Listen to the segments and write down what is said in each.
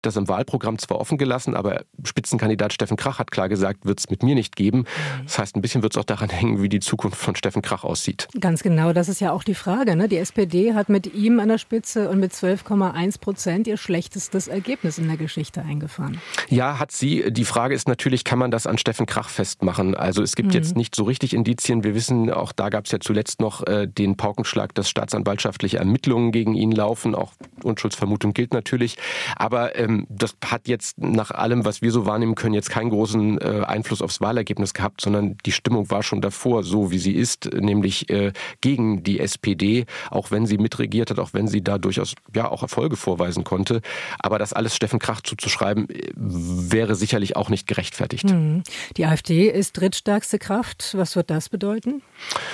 das im Wahlprogramm zwar offen gelassen, aber Spitzenkandidat Steffen Krach hat klar gesagt, wird es mit mir nicht geben. Das heißt, ein bisschen wird es auch daran hängen, wie die Zukunft von Steffen Krach aussieht. Ganz genau, das ist ja auch die Frage, ne? Die SPD hat mit ihm an der Spitze und mit 12,1% ihr schlechtestes Ergebnis in der Geschichte eingefahren. Ja, hat sie. Die Frage ist natürlich, kann man das an Steffen Krach festmachen? Also es gibt jetzt nicht so richtig Indizien. Wir wissen, auch da gab es ja zuletzt noch den Paukenschlag, dass staatsanwaltschaftliche Ermittlungen gegen ihn laufen. Auch Unschuldsvermutung gilt natürlich. Aber das hat jetzt nach allem, was wir so wahrnehmen können, jetzt keinen großen Einfluss aufs Wahlergebnis gehabt, sondern die Stimmung war schon davor so, wie sie ist, nämlich gegen die SPD, auch wenn sie mitregiert hat, auch wenn sie da durchaus auch Erfolge vorweisen konnte. Aber das alles Steffen Krach zuzuschreiben, wäre sicherlich auch nicht gerechtfertigt. Die AfD ist drittstärkste Kraft. Was wird das bedeuten?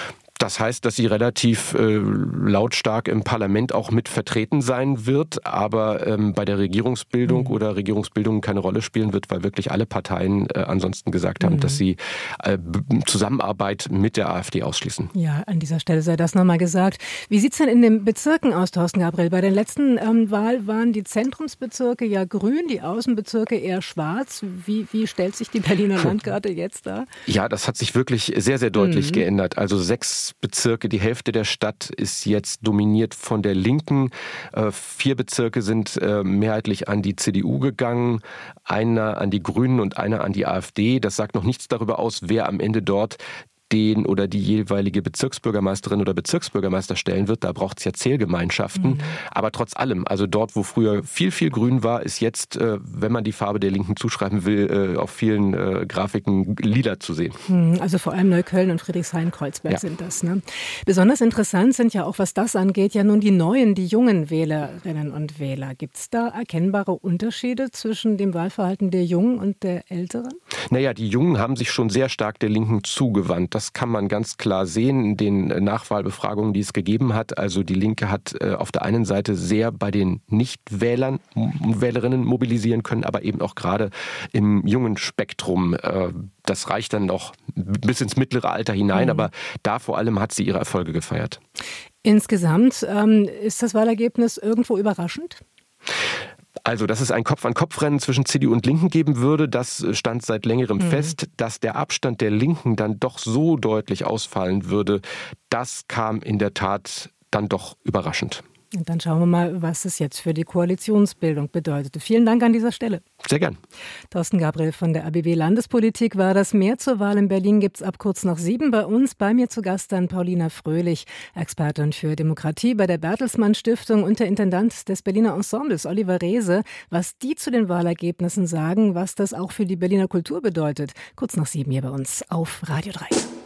Das heißt, dass sie relativ lautstark im Parlament auch mit vertreten sein wird, aber bei der Regierungsbildung oder Regierungsbildung keine Rolle spielen wird, weil wirklich alle Parteien ansonsten gesagt haben, dass sie Zusammenarbeit mit der AfD ausschließen. Ja, an dieser Stelle sei das nochmal gesagt. Wie sieht es denn in den Bezirken aus, Thorsten Gabriel? Bei der letzten Wahl waren die Zentrumsbezirke ja grün, die Außenbezirke eher schwarz. Wie stellt sich die Berliner Landkarte jetzt dar? Ja, das hat sich wirklich sehr, sehr deutlich geändert. Also 6 Bezirke, die Hälfte der Stadt ist jetzt dominiert von der Linken. 4 Bezirke sind mehrheitlich an die CDU gegangen, einer an die Grünen und einer an die AfD. Das sagt noch nichts darüber aus, wer am Ende dort den oder die jeweilige Bezirksbürgermeisterin oder Bezirksbürgermeister stellen wird. Da braucht es ja Zählgemeinschaften. Aber trotz allem, also dort, wo früher viel, viel Grün war, ist jetzt, wenn man die Farbe der Linken zuschreiben will, auf vielen Grafiken lila zu sehen. Also vor allem Neukölln und Friedrichshain-Kreuzberg sind das. Ne? Besonders interessant sind ja auch, was das angeht, ja nun die jungen Wählerinnen und Wähler. Gibt es da erkennbare Unterschiede zwischen dem Wahlverhalten der Jungen und der Älteren? Naja, die Jungen haben sich schon sehr stark der Linken zugewandt. Das kann man ganz klar sehen in den Nachwahlbefragungen, die es gegeben hat. Also die Linke hat auf der einen Seite sehr bei den Nichtwählern und Wählerinnen mobilisieren können, aber eben auch gerade im jungen Spektrum. Das reicht dann noch bis ins mittlere Alter hinein, aber da vor allem hat sie ihre Erfolge gefeiert. Insgesamt ist das Wahlergebnis irgendwo überraschend? Also, dass es ein Kopf-an-Kopf-Rennen zwischen CDU und Linken geben würde, das stand seit längerem fest. Dass der Abstand der Linken dann doch so deutlich ausfallen würde, das kam in der Tat dann doch überraschend. Und dann schauen wir mal, was es jetzt für die Koalitionsbildung bedeutete. Vielen Dank an dieser Stelle. Sehr gern. Thorsten Gabriel von der ABW Landespolitik war das. Mehr zur Wahl in Berlin gibt es ab kurz nach 7 bei uns. Bei mir zu Gast dann Paulina Fröhlich, Expertin für Demokratie bei der Bertelsmann Stiftung und der Intendant des Berliner Ensembles, Oliver Reese. Was die zu den Wahlergebnissen sagen, was das auch für die Berliner Kultur bedeutet. Kurz nach 7 hier bei uns auf Radio 3.